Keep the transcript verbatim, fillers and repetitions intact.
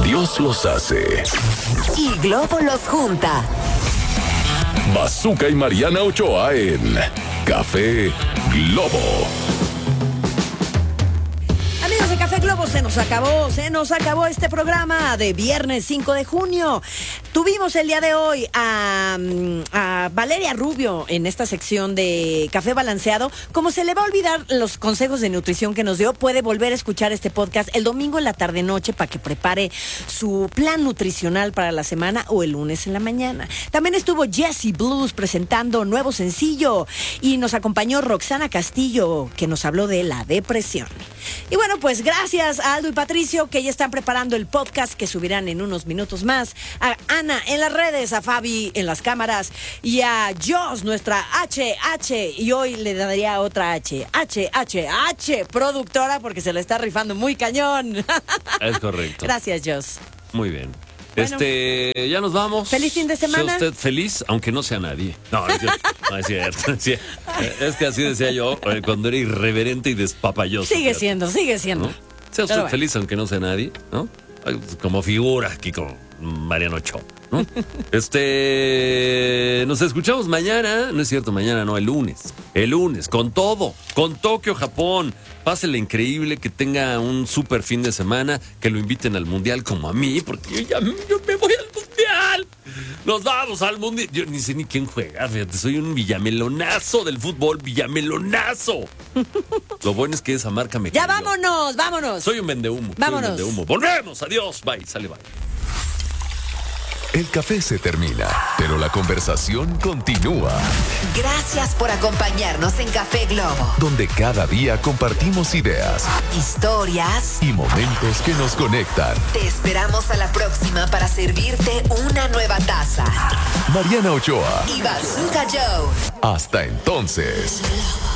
Dios los hace. Y Globo los junta. Bazooka y Mariana Ochoa en Café Globo. Amigos de Café Globo, se nos acabó, se nos acabó este programa de viernes cinco de junio. Tuvimos el día de hoy a, a Valeria Rubio en esta sección de Café Balanceado. Como se le va a olvidar los consejos de nutrición que nos dio, puede volver a escuchar este podcast el domingo en la tarde-noche para que prepare su plan nutricional para la semana o el lunes en la mañana. También estuvo Jessie Blues presentando nuevo sencillo y nos acompañó Roxana Castillo, que nos habló de la depresión. Y bueno, pues gracias a Aldo y Patricio, que ya están preparando el podcast que subirán en unos minutos más. A Ana en las redes, a Fabi en las cámaras y a Joss, nuestra H H, y hoy le daría otra H, H, H, H, productora, porque se la está rifando muy cañón. Es correcto. Gracias, Joss. Muy bien. Bueno. Este, ya nos vamos. Feliz fin de semana. Sea usted feliz, aunque no sea nadie. No, no es cierto. No es cierto. No es cierto. Es que así decía yo eh, cuando era irreverente y despapayoso. Sigue fíjate. siendo, sigue siendo. ¿No? Sea usted Pero bueno. feliz, aunque no sea nadie, ¿no? Como figura aquí con Mariano Ochoa, ¿no? Este, nos escuchamos mañana, no es cierto, mañana no, el lunes. El lunes, con todo, con Tokio, Japón. Pásele increíble, que tenga un súper fin de semana, que lo inviten al mundial como a mí, porque yo ya yo me voy al mundial. Nos vamos al mundial. Yo ni sé ni quién juega, fíjate, soy un villamelonazo del fútbol, villamelonazo. Lo bueno es que esa marca me Ya cayó. vámonos, vámonos. Soy un vendehumo. Vámonos. Soy un vendehumo. Volvemos, adiós, bye, sale, bye. El café se termina, pero la conversación continúa. Gracias por acompañarnos en Café Globo. Donde cada día compartimos ideas Historias. y momentos que nos conectan. Te esperamos a la próxima para servirte una nueva taza. Mariana Ochoa. Y Bazooka Joe. Hasta entonces.